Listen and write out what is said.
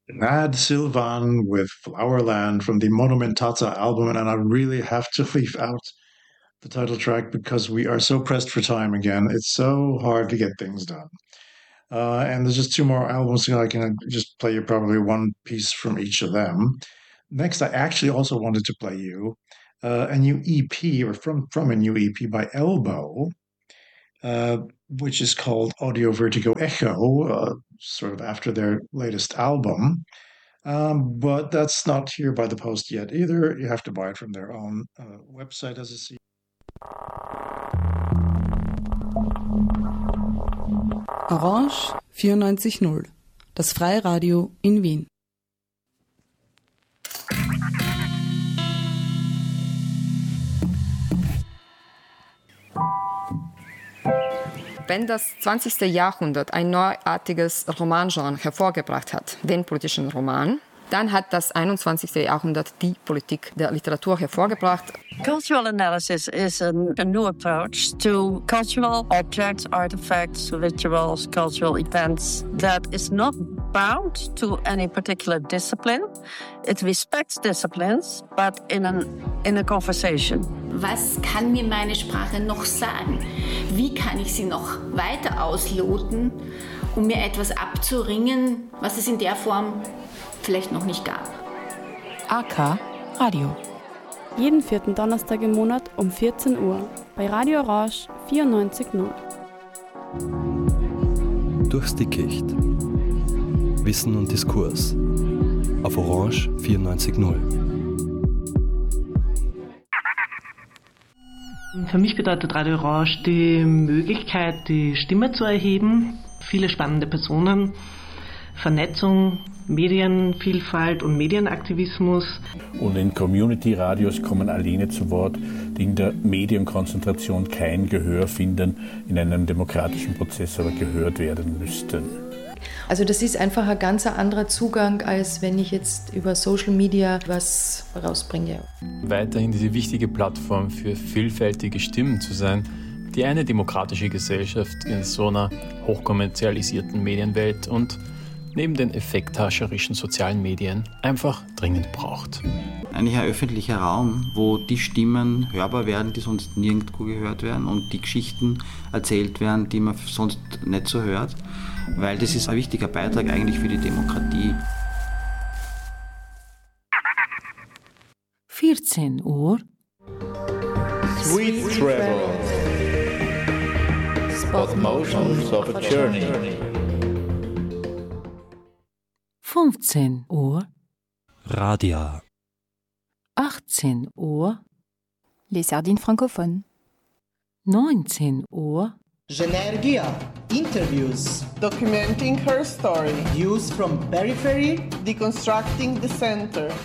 Nad Silvan with Flowerland from the Monumentata album, and I really have to leave out the title track because we are so pressed for time again. It's so hard to get things done. And there's just two more albums, so I can just play you probably one piece from each of them. Next, I actually also wanted to play you a new EP, or from a new EP by Elbow, uh, which is called Audio Vertigo Echo, sort of after their latest album. But that's not here by the post yet either. You have to buy it from their own website as a CD. Orange 94.0, das Freiradio in Wien. Wenn das 20. Jahrhundert ein neuartiges Romangenre hervorgebracht hat, den politischen Roman, dann hat das 21. Jahrhundert die Politik der Literatur hervorgebracht. Cultural analysis is a new approach to cultural objects, artifacts, rituals, cultural events that is not bound to any particular discipline. It respects disciplines, but in a conversation. Was kann mir meine Sprache noch sagen? Wie kann ich sie noch weiter ausloten, um mir etwas abzuringen, was es in der Form vielleicht noch nicht gab? AK Radio. Jeden vierten Donnerstag im Monat um 14 Uhr bei Radio Orange 94.0. Durchs Dickicht. Wissen und Diskurs. Auf Orange 94.0. Für mich bedeutet Radio Orange die Möglichkeit, die Stimme zu erheben, viele spannende Personen, Vernetzung, Medienvielfalt und Medienaktivismus. Und in Community-Radios kommen alleine zu Wort, die in der Medienkonzentration kein Gehör finden, in einem demokratischen Prozess aber gehört werden müssten. Also das ist einfach ein ganz anderer Zugang, als wenn ich jetzt über Social Media was rausbringe. Weiterhin diese wichtige Plattform für vielfältige Stimmen zu sein, die eine demokratische Gesellschaft in so einer hochkommerzialisierten Medienwelt und neben den effekthascherischen sozialen Medien einfach dringend braucht. Eigentlich ein öffentlicher Raum, wo die Stimmen hörbar werden, die sonst nirgendwo gehört werden und die Geschichten erzählt werden, die man sonst nicht so hört, weil das ist ein wichtiger Beitrag eigentlich für die Demokratie. 14 Uhr. Sweet Travels. Spot Motions of a Journey. 15 Uhr. Radia. 18 Uhr. Les Sardines francophones. 19 Uhr. Genergia interviews. Documenting her story. Views from periphery. Deconstructing the center.